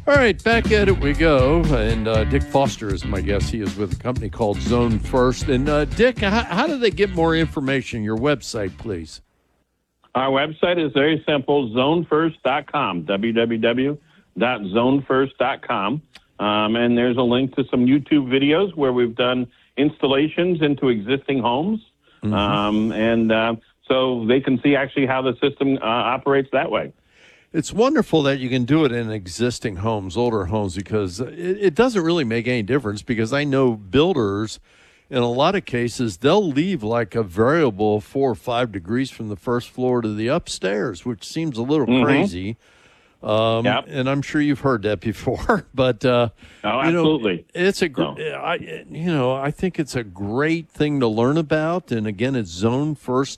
All right, back at it we go. And Dick Foster is my guest. He is with a company called Zone First. And Dick, how do they get more information? Your website, please. Our website is very simple, zonefirst.com, www.zonefirst.com. And there's a link to some YouTube videos where we've done installations into existing homes. So they can see actually how the system operates that way. It's wonderful that you can do it in existing homes, older homes, because it doesn't really make any difference, because I know builders, in a lot of cases, they'll leave like a variable 4 or 5 degrees from the first floor to the upstairs, which seems a little crazy. And I'm sure you've heard that before, but absolutely. It's I think it's a great thing to learn about. And again, it's zonefirst.com.